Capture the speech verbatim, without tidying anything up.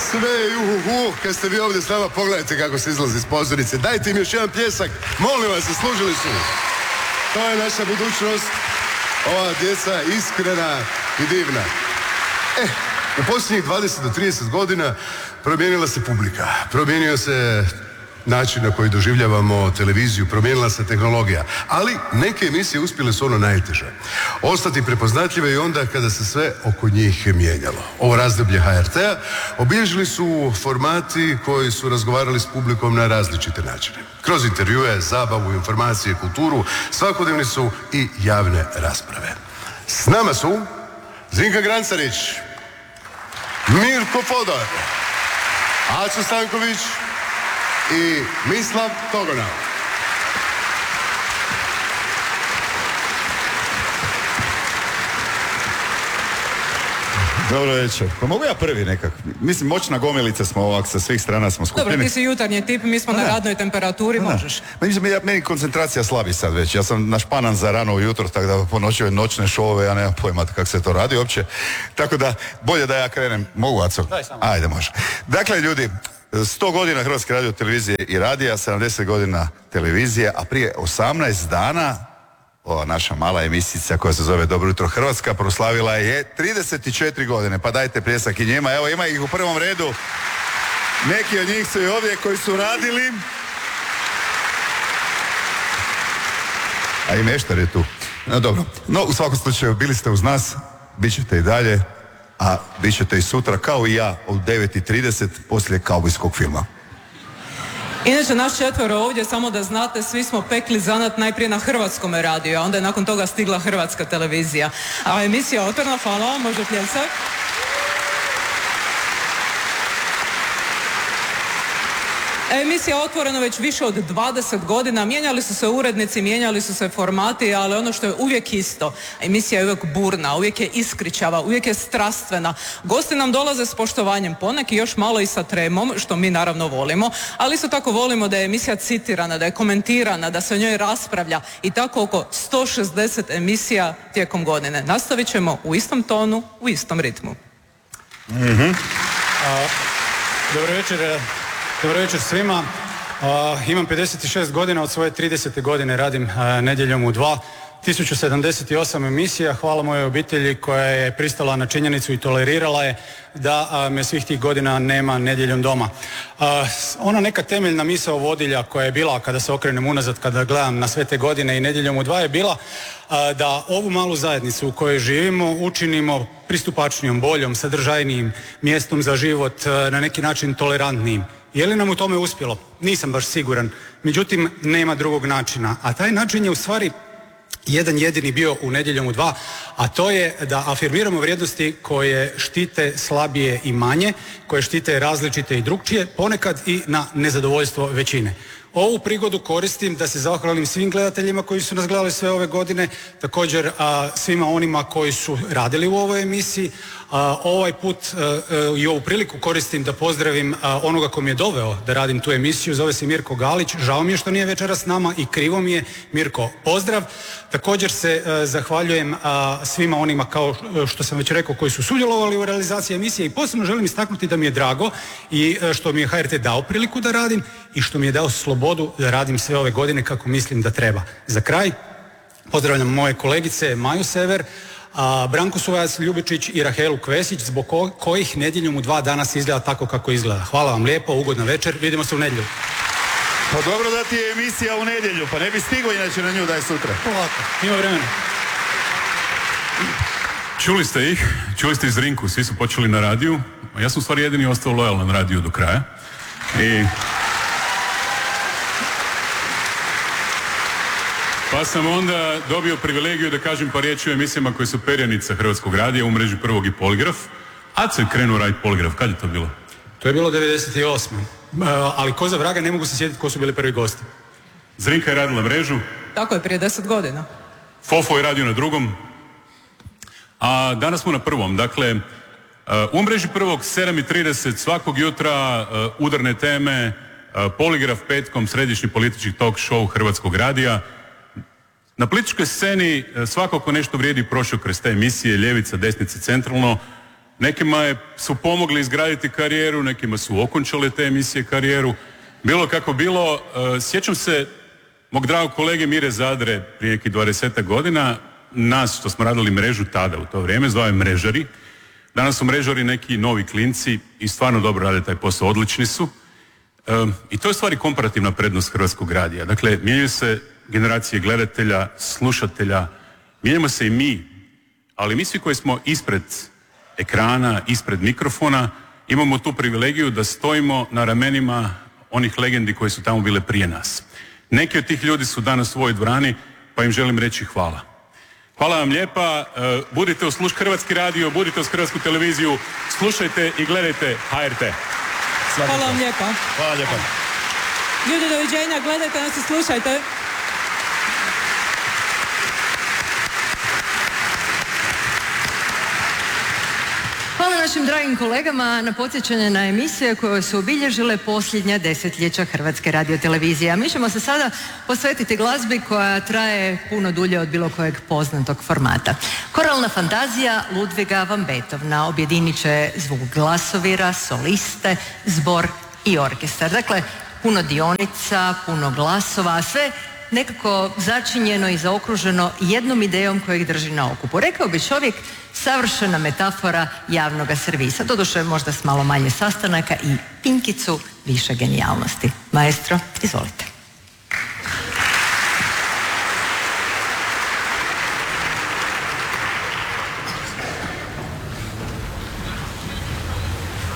sve juhu, kad ste vi ovdje s nama, pogledajte kako se izlazi iz pozornice. Dajte im još jedan pljesak, molim vas, zaslužili su. To je naša budućnost, ova djeca iskrena i divna. E, u posljednjih dvadeset do trideset godina promijenila se publika, promijenio se način na koji doživljavamo televiziju, promijenila se tehnologija, ali neke emisije uspjele su ono najteže. Ostati prepoznatljive i onda kada se sve oko njih mijenjalo. Ovo razdoblje ha er te-a obilježili su formati koji su razgovarali s publikom na različite načine. Kroz intervjue, zabavu, informacije, kulturu, svakodnevni su i javne rasprave. S nama su Zrinka Grancarić, Mirko Fodor, Aco Stanković i Mislav Togonal. Dobro večer. Pa mogu ja prvi nekak? Mislim, moćna gomilica smo ovak, sa svih strana smo skupljeni. Dobro, ti si jutarnji tip, mi smo na radnoj temperaturi, možeš. Mislim, ja, meni koncentracija slabi sad već. Ja sam našpanan za rano ujutro, tako da po noći noćne šove, ja nemam pojma kako se to radi uopće. Tako da, bolje da ja krenem. Mogu, Aco? Daj samo. Ajde, može. Dakle, ljudi, sto godina Hrvatske radio televizije i radija, sedamdeset godina televizije, a prije osamnaest dana ova naša mala emisica koja se zove Dobro jutro Hrvatska proslavila je trideset četiri godine, pa dajte pljesak i njima. Evo, ima ih u prvom redu, neki od njih su i ovdje koji su radili, a i Meštar je tu. No dobro, no u svakom slučaju bili ste uz nas, bit ćete i dalje, a bit ćete i sutra kao i ja u devet i trideset poslije kaubojskog filma. Inače, naš četvero ovdje, samo da znate, svi smo pekli zanat najprije na Hrvatskom radiju, a onda je nakon toga stigla Hrvatska televizija. A emisija otvorena, hvala vam, može pljesak. Emisija otvorena već više od dvadeset godina, mijenjali su se urednici, mijenjali su se formati, ali ono što je uvijek isto, emisija je uvijek burna, uvijek je iskričava, uvijek je strastvena. Gosti nam dolaze s poštovanjem, poneki još malo i sa tremom, što mi naravno volimo, ali isto tako volimo da je emisija citirana, da je komentirana, da se o njoj raspravlja i tako oko sto šezdeset emisija tijekom godine. Nastavit ćemo u istom tonu, u istom ritmu. Mm-hmm. A, dobro večer. Dobro večer svima. Uh, imam pedeset šest godina, od svoje tridesete godine radim uh, nedjeljom u dva. tisuću sedamdeset osam emisija, hvala mojoj obitelji koja je pristala na činjenicu i tolerirala je da uh, me svih tih godina nema nedjeljom doma. Uh, ona neka temeljna misao vodilja koja je bila, kada se okrenem unazad, kada gledam na sve te godine i nedjeljom u dva, je bila uh, da ovu malu zajednicu u kojoj živimo učinimo pristupačnijom, boljom, sadržajnijim mjestom za život, uh, na neki način tolerantnijim. Je li nam u tome uspjelo? Nisam baš siguran. Međutim, nema drugog načina. A taj način je u stvari jedan jedini bio u nedjeljom u dva, a to je da afirmiramo vrijednosti koje štite slabije i manje, koje štite različite i drukčije, ponekad i na nezadovoljstvo većine. Ovu prigodu koristim da se zahvalim svim gledateljima koji su nas gledali sve ove godine, također a, svima onima koji su radili u ovoj emisiji. A, ovaj put a, a, i ovu priliku koristim da pozdravim a, onoga ko mi je doveo da radim tu emisiju, zove se Mirko Galić, žao mi je što nije večeras s nama i krivo mi je. Mirko, pozdrav. Također se a, zahvaljujem a, svima onima, kao što sam već rekao, koji su sudjelovali u realizaciji emisije i posebno želim istaknuti da mi je drago i a, što mi je ha er te dao priliku da radim i što mi je dao slobodu da radim sve ove godine kako mislim da treba. Za kraj pozdravljam moje kolegice Maju Sever, a, Branku Suvajac Ljubičić i Rahelu Kvesić, zbog ko- kojih nedjeljom u dva danas izgleda tako kako izgleda. Hvala vam lijepo, ugodna večer, vidimo se u nedjelju. Pa dobro da ti je emisija u nedjelju, pa ne bi stigao inače na nju da je sutra. Polako, ima vremena. Čuli ste ih, čuli ste iz Zrinku, svi su počeli na radiju, a ja sam u stvari jedini ostao lojalan radiju do kraja. I... Pa sam onda dobio privilegiju da kažem par riječi o emisijama koje su perjanica Hrvatskog radija u mreži Prvog i Poligraf. A se krenuo raditi Poligraf, kad je to bilo? To je bilo devedeset osme. Uh, ali ko za vraga, ne mogu se sjetiti ko su bili prvi gosti. Zrinka je radila mrežu. Tako je, prije deset godina. Fofo je radio na drugom. A danas smo na prvom. Dakle, uh, u mreži Prvog sedam i trideset svakog jutra uh, udarne teme, uh, Poligraf petkom, središnji politički talk show Hrvatskog radija. Na političkoj sceni svako ko nešto vrijedi prošao kroz te emisije, ljevica, desnica, centralno, nekima je, su pomogli izgraditi karijeru, nekima su okončale te emisije karijeru. Bilo kako bilo, uh, sjećam se mog dragog kolege Mire Zadre prije nekih dvadesetak godina, nas što smo radili mrežu tada u to vrijeme, zvao je Mrežari. Danas su Mrežari neki novi klinci i stvarno dobro rade taj posao, odlični su. Um, I to je stvari komparativna prednost Hrvatskog radija. Dakle, mijenjaju se generacije gledatelja, slušatelja, mijenjamo se i mi, ali mi svi koji smo ispred ekrana, ispred mikrofona, imamo tu privilegiju da stojimo na ramenima onih legendi koji su tamo bile prije nas. Neki od tih ljudi su danas u ovoj dvorani, pa im želim reći hvala. Hvala vam lijepa, budite uz Hrvatski radio, budite uz Hrvatsku televiziju, slušajte i gledajte H R T. Hvala vam lijepa. Hvala lijepa. Ljudi, doviđenja, gledajte nas i slušajte. Hvala našim dragim kolegama na podsjećanje na emisije koje su obilježile posljednja desetljeća Hrvatske radiotelevizije. A mi ćemo se sada posvetiti glazbi koja traje puno dulje od bilo kojeg poznatog formata. Koralna fantazija Ludviga van Beethovena objedinit će zvuk glasovira, soliste, zbor i orkestar. Dakle, puno dionica, puno glasova, a sve nekako začinjeno i zaokruženo jednom idejom kojeg drži na okupu. Rekao bi čovjek, savršena metafora javnoga servisa. Doduše možda s malo manje sastanaka i pinkicu više genijalnosti. Maestro, izvolite.